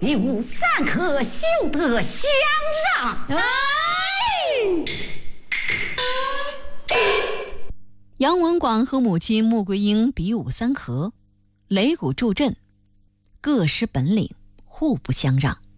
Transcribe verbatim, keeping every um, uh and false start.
比武三可休得相让。哎， 杨文广和母亲穆桂英比武三合，擂鼓助阵，各施本领，互不相让。